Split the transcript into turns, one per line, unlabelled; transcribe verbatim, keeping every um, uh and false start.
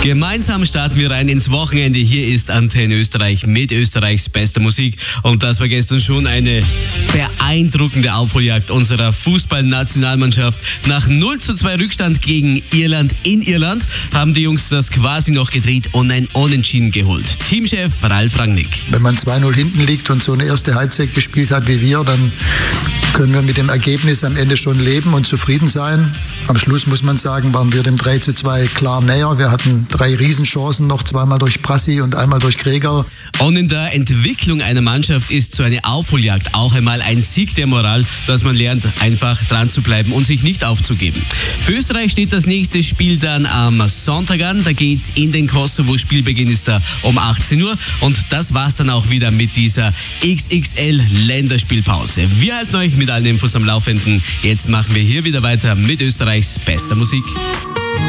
Gemeinsam starten wir rein ins Wochenende. Hier ist Antenne Österreich mit Österreichs bester Musik. Und das war gestern schon eine beeindruckende Aufholjagd unserer Fußballnationalmannschaft. Nach null zu zwei Rückstand gegen Irland in Irland haben die Jungs das quasi noch gedreht und ein Unentschieden geholt. Teamchef Ralf Rangnick.
Wenn man zwei null hinten liegt und so eine erste Halbzeit gespielt hat wie wir, dann können wir mit dem Ergebnis am Ende schon leben und zufrieden sein. Am Schluss muss man sagen, waren wir dem drei zu zwei klar näher. Wir hatten drei Riesenchancen noch, zweimal durch Prassi und einmal durch Gregor.
Und in der Entwicklung einer Mannschaft ist so eine Aufholjagd auch einmal ein Sieg der Moral, dass man lernt, einfach dran zu bleiben und sich nicht aufzugeben. Für Österreich steht das nächste Spiel dann am Sonntag an. Da geht's in den Kosovo. Spielbeginn ist da um achtzehn Uhr. Und das war's dann auch wieder mit dieser X X L-Länderspielpause. Wir halten euch mit allen Infos am Laufenden. Jetzt machen wir hier wieder weiter mit Österreichs bester Musik.